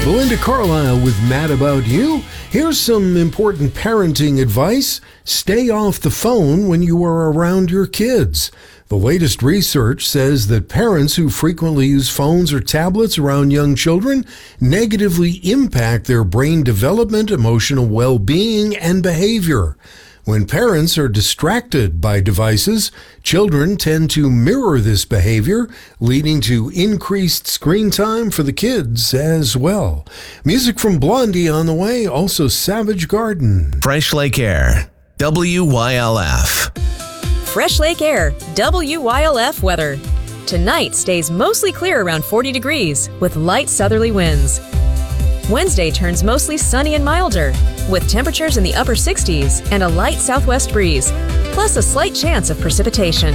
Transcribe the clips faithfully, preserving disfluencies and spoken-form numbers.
Belinda Carlisle with Mad About You. Here's some important parenting advice. Stay off the phone when you are around your kids. The latest research says that parents who frequently use phones or tablets around young children negatively impact their brain development, emotional well-being, and behavior. When parents are distracted by devices, children tend to mirror this behavior, leading to increased screen time for the kids as well. Music from Blondie on the way, also Savage Garden. Fresh Lake Air, W Y L F. Fresh Lake Air, W Y L F weather. Tonight stays mostly clear around forty degrees with light southerly winds. Wednesday turns mostly sunny and milder, with temperatures in the upper sixties and a light southwest breeze, plus a slight chance of precipitation.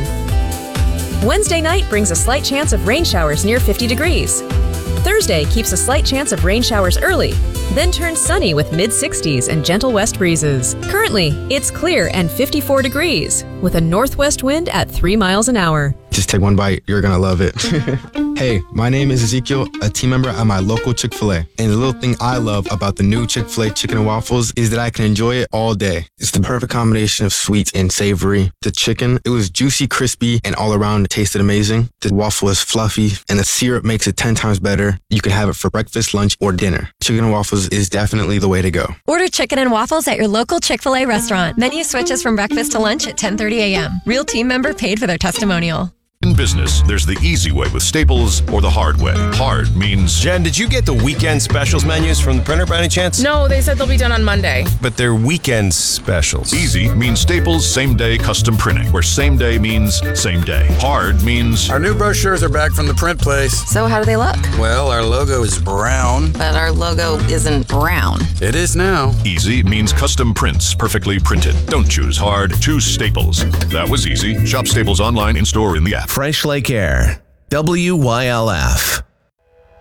Wednesday night brings a slight chance of rain showers near fifty degrees. Thursday keeps a slight chance of rain showers early, then turns sunny with mid sixties and gentle west breezes. Currently, it's clear and fifty-four degrees, with a northwest wind at three miles an hour. Just take one bite. You're going to love it. Hey, my name is Ezekiel, a team member at my local Chick-fil-A. And the little thing I love about the new Chick-fil-A chicken and waffles is that I can enjoy it all day. It's the perfect combination of sweet and savory. The chicken, it was juicy, crispy, and all around it tasted amazing. The waffle is fluffy, and the syrup makes it ten times better. You can have it for breakfast, lunch, or dinner. Chicken and waffles is definitely the way to go. Order chicken and waffles at your local Chick-fil-A restaurant. Menu switches from breakfast to lunch at ten thirty a.m. Real team member paid for their testimonial. In business, there's the easy way with Staples or the hard way. Hard means... Jen, did you get the weekend specials menus from the printer by any chance? No, they said they'll be done on Monday. But they're weekend specials. Easy means Staples same-day custom printing, where same day means same day. Hard means... Our new brochures are back from the print place. So how do they look? Well, our logo is brown. But our logo isn't brown. It is now. Easy means custom prints, perfectly printed. Don't choose hard, choose Staples. That was easy. Shop Staples online, in-store, in the app. Fresh Lake Air, W Y L F.